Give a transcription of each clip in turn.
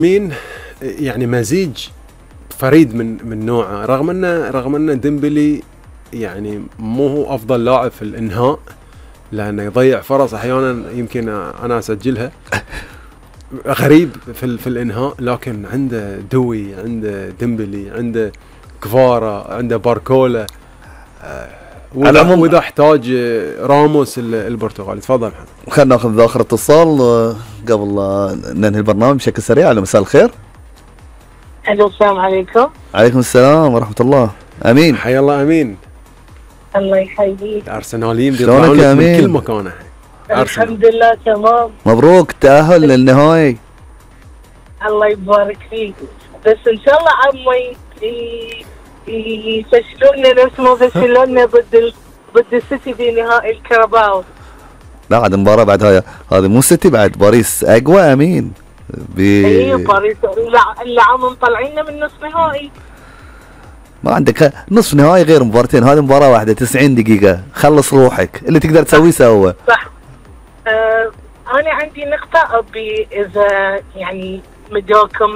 مين يعني مزيج فريد من نوعه، رغم ان ديمبلي يعني مو هو افضل لاعب في الانهاء، لانه يضيع فرص احيانا يمكن انا اسجلها غريب في الانهاء، لكن عنده دوي، عنده ديمبلي، عنده كفارا، عنده باركولا، واذا احتاج راموس البرتغالي. تفضل محمد. خلينا ناخذ اخر اتصال قبل ننهي البرنامج بشكل سريع. على مساء الخير. الو السلام عليكم. عليكم السلام ورحمه الله. امين. حيا الله امين. الله يحييك. الارسناليين بيطلعون لك من كل مكان. الحمد لله تمام. مبروك التاهل للنهائي. الله يبارك فيك، بس ان شاء الله عمي يفشلونا نفس ما فشلونا ضد السيتي في نهائي الكرباو. لا عاد مباراة بعد هذا مو سيتي، بعد باريس اقوى. امين. اي باريس العام مطلعينا من نصف نهائي. ما عندك نصف نهائي غير مباراتين، هذه مباراة واحدة 90 دقيقة، خلص روحك، اللي تقدر تسويه سوى. صح. انا عندي نقطة ابي اذا يعني مداكم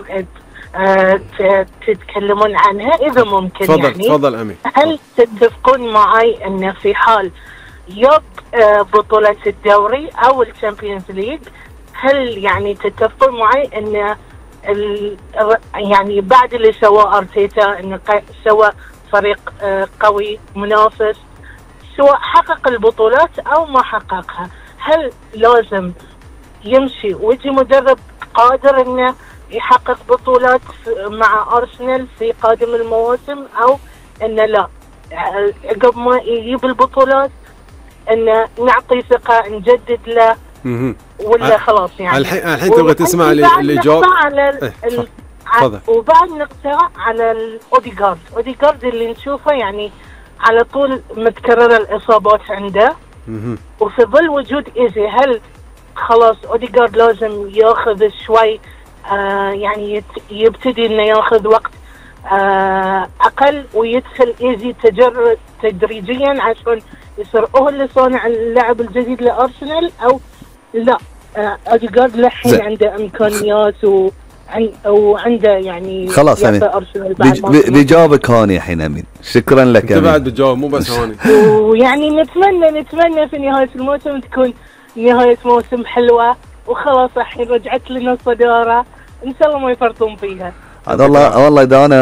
تتكلمون عنها اذا ممكن. تفضل. يعني تفضل امين. هل تتفقون معي ان في حال يب بطولة الدوري او الشامبيونز ليج، هل يعني تتفقون معي ان يعني بعد اللي سواه ارتيتا انه سوى فريق قوي منافس، سواء حقق البطولات او ما حققها، هل لازم يمشي ويجي مدرب قادر انه يحقق بطولات مع ارسنال في قادم المواسم، او انه لا عقب ما يجيب البطولات انه نعطي ثقة نجدد له، ولا خلاص يعني الحين تبغى تسمع الاجابة على وبعد نقطة على اوديغارد اللي نشوفه يعني على طول متكررة الاصابات عنده، وفي ظل وجود ايزي هل خلاص اوديغارد لازم ياخذ شوي يعني يبتدي انه ياخذ وقت اقل ويدخل ايزي تدريجيا عشان يصير هو اللي صانع اللعب الجديد لارسنال، او لا اوديغارد للحين عنده امكانيات وعنده يعني خلاص امين بيجاوبك هاني الحين. امين شكرا لك. انت بعد بتجاوب مو بس هاني. ويعني نتمنى في نهايه الموسم تكون نهايه موسم حلوه، وخلاص الحين رجعت لنا الصداره، ان شاء الله ما يفرطون فيها. والله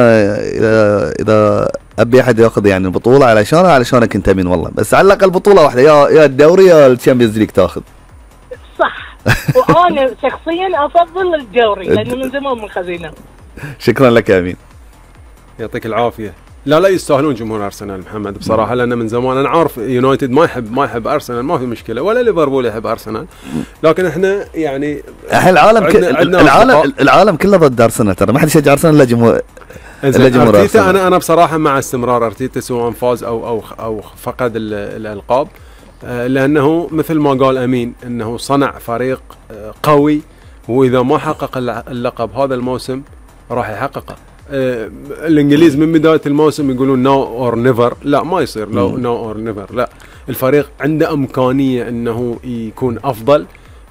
اذا ابي احد ياخذ يعني البطوله علشانك انت امين والله، بس على الاقل بطوله واحده، يا الدوري يا الشامبيونز ليج تاخذ. صح. وانا شخصيا افضل الدوري لانه من زمان من خزينه. شكرا لك يا امين. يعطيك العافيه. لا يستاهلون جمهور ارسنال محمد بصراحه، لان من زمان انا عارف يونايتد ما يحب ارسنال، ما في مشكله، ولا ليفربول يحب ارسنال، لكن احنا يعني الحين العالم كله ضد ارسنال، ترى ما حد يشجع ارسنال الا جمهور ارتيتا. انا بصراحه مع استمرار ارتيتا سواء فاز او فقد الالقاب، لانه مثل ما قال امين انه صنع فريق قوي، واذا ما حقق اللقب هذا الموسم راح يحققه. الانجليز من بدايه الموسم يقولون ناو اور نيفر، لا ما يصير ناو اور نيفر، لا الفريق عنده امكانيه انه يكون افضل.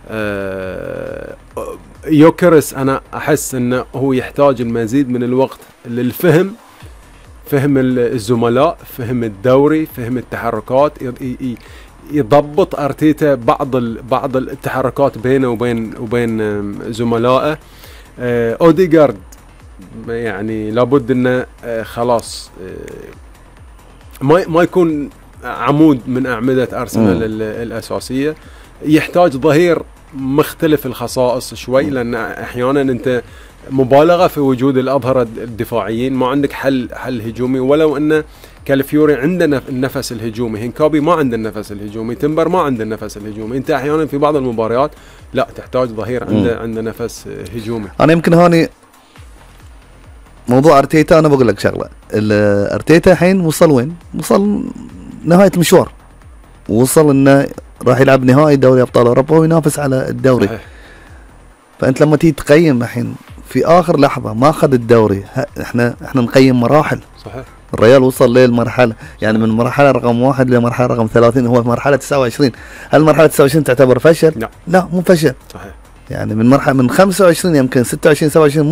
يوكرس انا احس انه هو يحتاج المزيد من الوقت للفهم، فهم الزملاء، فهم الدوري، فهم التحركات، يضبط ارتيتا بعض التحركات بينه وبين زملائه. اوديغارد يعني لابد انه خلاص ما يكون عمود من اعمده ارسنال الاساسيه، يحتاج ظهير مختلف الخصائص شوي، لان احيانا انت مبالغه في وجود الاظهره الدفاعيين، ما عندك حل هجومي، ولو ان كالفيوري عنده النفس الهجومي، هينكابي ما عنده النفس الهجومي، تمبر ما عنده النفس الهجومي، انت احيانا في بعض المباريات لا تحتاج ظهير عنده نفس هجومي. انا يمكن هاني موضوع ارتيتا، انا بقول لك شغله، ارتيتا الحين وصل وين؟ وصل نهايه المشوار، وصل انه راح يلعب نهائي دوري ابطال اوروبا وينافس على الدوري. صحيح. فانت لما تيجي تقيم الحين في اخر لحظه ما اخذ الدوري، احنا نقيم مراحل. صحيح. الريال وصل للمرحله يعني من مرحله رقم 1 لمرحله رقم 30، هو في مرحله 29. هل مرحله 29 تعتبر فشل؟ لا مو فشل. صحيح. يعني من مرحله من 25 يمكن 26 27